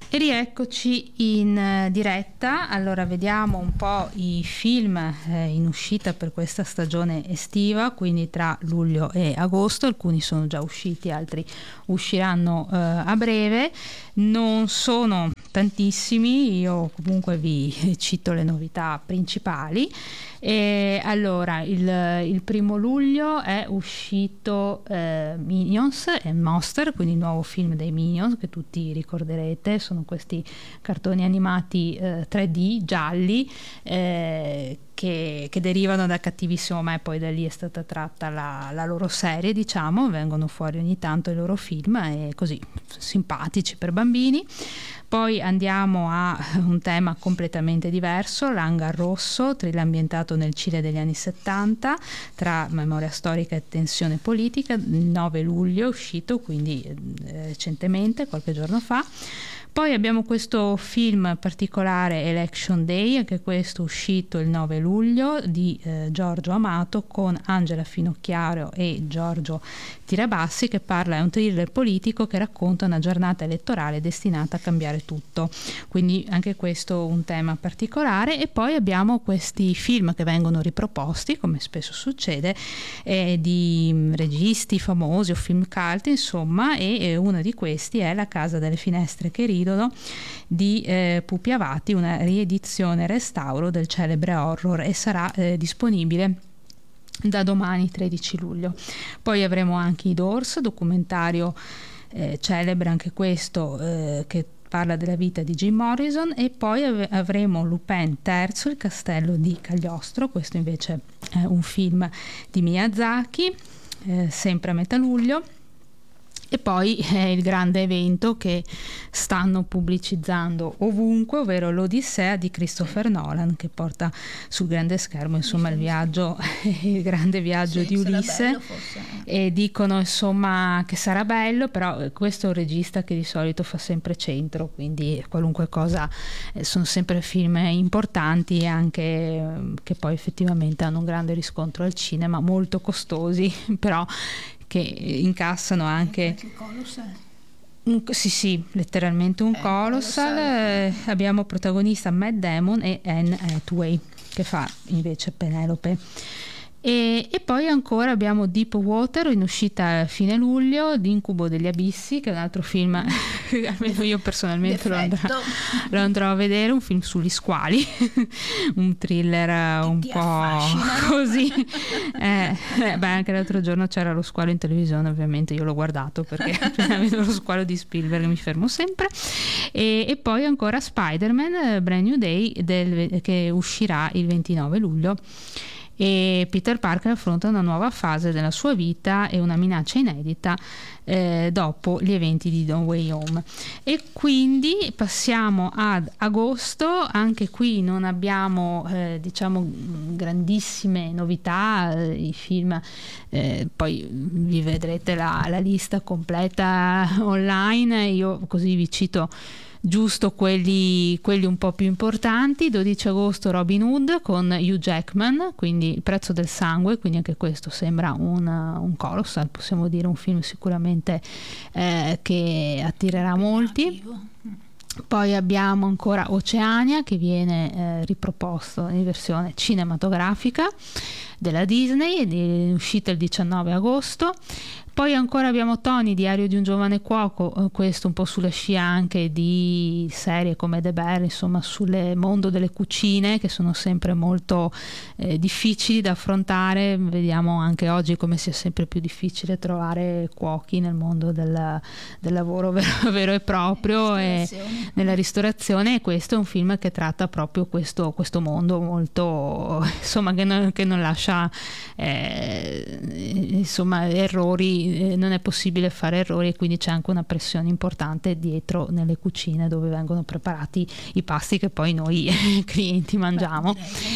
E rieccoci in diretta. Allora vediamo un po' i film in uscita per questa stagione estiva, quindi tra luglio e agosto. Alcuni sono già usciti, altri usciranno a breve. Non sono tantissimi, io comunque vi cito le novità principali. E allora il 1° luglio è uscito Minions e Monster, quindi il nuovo film dei Minions che tutti ricorderete. Sono questi cartoni animati 3D gialli che derivano da Cattivissimo Me, poi da lì è stata tratta la loro serie, diciamo. Vengono fuori ogni tanto i loro film e così simpatici per bambini. Poi andiamo a un tema completamente diverso, L'Hangar Rosso, thriller ambientato nel Cile degli anni 70 tra memoria storica e tensione politica. Il 9 luglio è uscito, quindi recentemente, qualche giorno fa. Poi abbiamo questo film particolare, Election Day, anche questo uscito il 9 luglio, di Giorgio Amato, con Angela Finocchiaro e Giorgio Tirabassi, che è un thriller politico che racconta una giornata elettorale destinata a cambiare tutto. Quindi anche questo un tema particolare. E poi abbiamo questi film che vengono riproposti, come spesso succede, di registi famosi o film cult, insomma, e uno di questi è La Casa delle Finestre che ridono di Pupi Avati, una riedizione restauro del celebre horror, e sarà disponibile da domani 13 luglio. Poi avremo anche i Doors, documentario celebre anche questo, che parla della vita di Jim Morrison. E poi avremo Lupin III, il castello di Cagliostro, questo invece è un film di Miyazaki, sempre a metà luglio. E poi è il grande evento che stanno pubblicizzando ovunque, ovvero l'Odissea di Christopher Nolan, che porta sul grande schermo, insomma, il grande viaggio di Ulisse. Bello, forse. E dicono, insomma, che sarà bello, però questo è un regista che di solito fa sempre centro, quindi qualunque cosa, sono sempre film importanti, anche che poi effettivamente hanno un grande riscontro al cinema, molto costosi, però che incassano anche sì, letteralmente un colossal. Abbiamo protagonista Matt Damon e Anne Hathaway, che fa invece Penelope. E poi ancora abbiamo Deep Water, in uscita a fine luglio, L'incubo degli abissi, che è un altro film almeno io personalmente lo andrò a vedere, un film sugli squali un thriller un po' così. Anche l'altro giorno c'era lo squalo in televisione, ovviamente io l'ho guardato perché appena vedo lo squalo di Spielberg mi fermo sempre. E poi ancora Spider-Man Brand New Day, che uscirà il 29 luglio. E Peter Parker affronta una nuova fase della sua vita e una minaccia inedita dopo gli eventi di No Way Home. E quindi passiamo ad agosto. Anche qui non abbiamo diciamo grandissime novità. I film poi vi vedrete la lista completa online, io così vi cito giusto quelli un po' più importanti. 12 agosto Robin Hood con Hugh Jackman, quindi Il prezzo del sangue, quindi anche questo sembra un colossal, possiamo dire, un film sicuramente che attirerà molti. Poi abbiamo ancora Oceania, che viene riproposto in versione cinematografica della Disney, è uscita il 19 agosto. Poi ancora abbiamo Tony, diario di un giovane cuoco, questo un po' sulla scia anche di serie come The Bear, insomma sul mondo delle cucine, che sono sempre molto difficili da affrontare. Vediamo anche oggi come sia sempre più difficile trovare cuochi nel mondo del lavoro vero e proprio, e nella ristorazione. E questo è un film che tratta proprio questo mondo molto, insomma, che non lascia insomma errori. Non è possibile fare errori, e quindi c'è anche una pressione importante dietro nelle cucine dove vengono preparati i pasti che poi noi clienti mangiamo.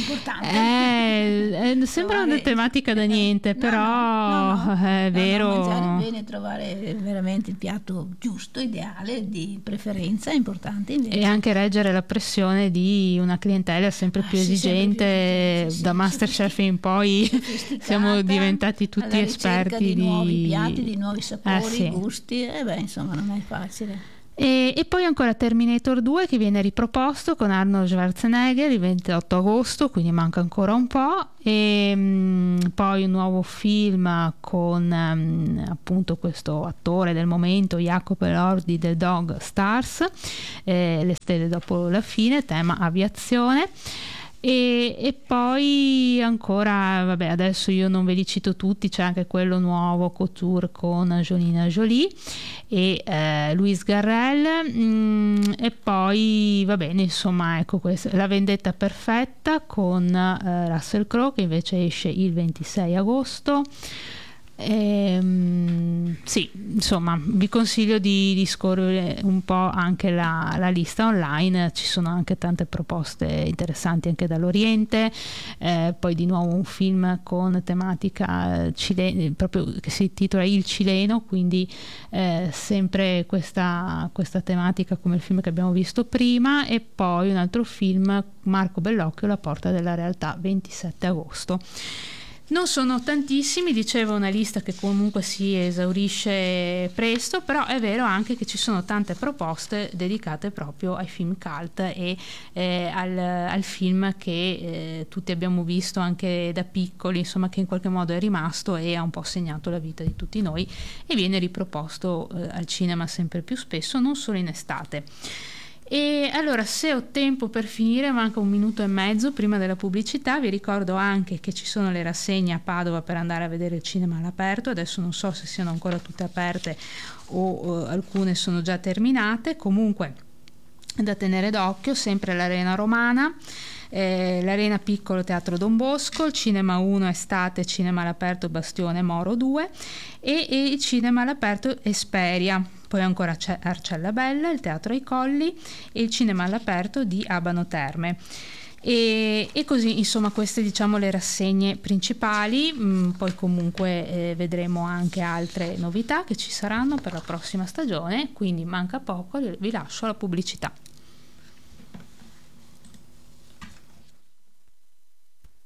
Sembra una tematica da niente, però è vero. Mangiare bene, trovare veramente il piatto giusto, ideale, di preferenza è importante invece. E anche reggere la pressione di una clientela sempre più esigente, da Masterchef in poi siamo diventati tutti esperti di nuovi piatti, di nuovi sapori, gusti, insomma non è facile. E poi ancora Terminator 2 che viene riproposto con Arnold Schwarzenegger il 28 agosto, quindi manca ancora un po', e poi un nuovo film con appunto questo attore del momento, Jacob Elordi, The Dog Stars, le stelle dopo la fine, tema aviazione. E poi ancora, vabbè, adesso io non ve li cito tutti, c'è anche quello nuovo Couture con Angelina Jolie e Louis Garrel, e poi va bene, insomma, ecco, La vendetta perfetta con Russell Crowe che invece esce il 26 agosto. Sì, insomma, vi consiglio di scorrere un po' anche la lista online, ci sono anche tante proposte interessanti anche dall'Oriente, poi di nuovo un film con tematica cilena, proprio che si intitola Il Cileno, quindi sempre questa tematica come il film che abbiamo visto prima, e poi un altro film, Marco Bellocchio, La porta della realtà, 27 agosto. Non sono tantissimi, dicevo, una lista che comunque si esaurisce presto, però è vero anche che ci sono tante proposte dedicate proprio ai film cult e al film che tutti abbiamo visto anche da piccoli, insomma, che in qualche modo è rimasto e ha un po' segnato la vita di tutti noi e viene riproposto al cinema sempre più spesso, non solo in estate. E allora, se ho tempo per finire, manca un minuto e mezzo prima della pubblicità, vi ricordo anche che ci sono le rassegne a Padova per andare a vedere il cinema all'aperto. Adesso non so se siano ancora tutte aperte o alcune sono già terminate, comunque da tenere d'occhio sempre l'Arena Romana, l'Arena Piccolo Teatro Don Bosco, il Cinema 1 Estate, Cinema all'aperto Bastione Moro 2 e il Cinema all'aperto Esperia. Poi ancora c'è Arcella Bella, il Teatro ai Colli e il Cinema all'aperto di Abano Terme. E così, insomma, queste diciamo le rassegne principali. Poi comunque vedremo anche altre novità che ci saranno per la prossima stagione, quindi manca poco, vi lascio alla pubblicità.